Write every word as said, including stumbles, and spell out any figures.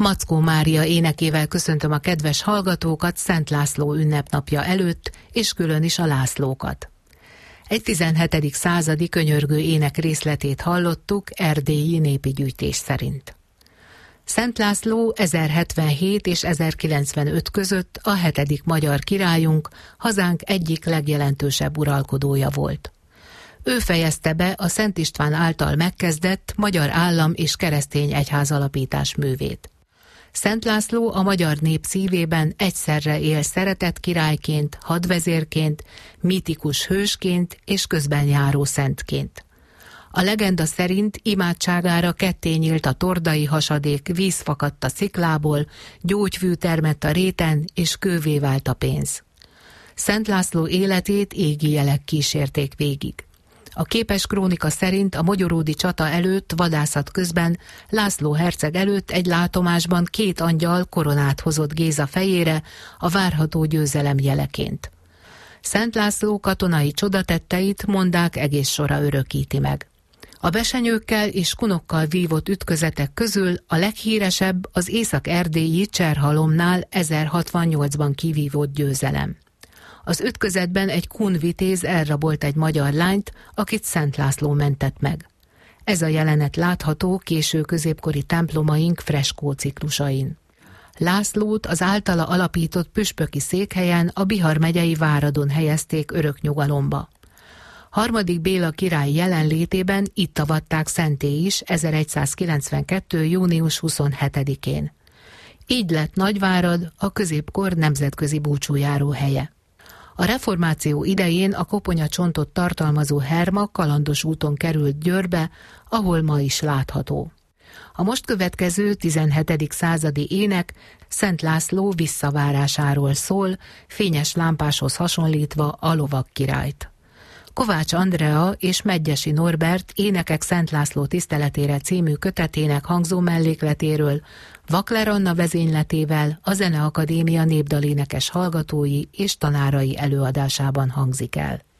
Mackó Mária énekével köszöntöm a kedves hallgatókat Szent László ünnepnapja előtt, és külön is a Lászlókat. Egy tizenhetedik századi könyörgő ének részletét hallottuk erdélyi népi gyűjtés szerint. Szent László ezerhetvenhét és ezerkilencvenöt között a hetedik magyar királyunk, hazánk egyik legjelentősebb uralkodója volt. Ő fejezte be a Szent István által megkezdett magyar állam és keresztény egyházalapítás művét. Szent László a magyar nép szívében egyszerre él szeretett királyként, hadvezérként, mítikus hősként és közben járó szentként. A legenda szerint imádságára ketté nyílt a tordai hasadék, víz fakadt a sziklából, gyógyvű termett a réten, és kővé vált a pénz. Szent László életét égi jelek kísérték végig. A képes krónika szerint a mogyoródi csata előtt, vadászat közben László herceg előtt egy látomásban két angyal koronát hozott Géza fejére a várható győzelem jeleként. Szent László katonai csodatetteit mondák egész sora örökíti meg. A besenyőkkel és kunokkal vívott ütközetek közül a leghíresebb az észak-erdélyi Cserhalomnál ezerhatvannyolcban kivívott győzelem. Az ütközetben egy kun vitéz elrabolt egy magyar lányt, akit Szent László mentett meg. Ez a jelenet látható késő középkori templomaink freskó ciklusain. Lászlót az általa alapított püspöki székhelyen, a Bihar megyei Váradon helyezték örök nyugalomba. Harmadik Béla király jelenlétében itt avatták szenté is ezeregyszázkilencvenkettő. június huszonhetedikén. Így lett Nagyvárad a középkor nemzetközi búcsújáró helye. A reformáció idején a koponyacsontot tartalmazó herma kalandos úton került Győrbe, ahol ma is látható. A most következő tizenhetedik századi ének Szent László visszavárásáról szól, fényes lámpáshoz hasonlítva a lovag királyt. Kovács Andrea és Medgyessy Norbert Énekek Szent László tiszteletére című kötetének hangzó mellékletéről Vakler Anna vezényletével a Zeneakadémia népdalénekes hallgatói és tanárai előadásában hangzik el.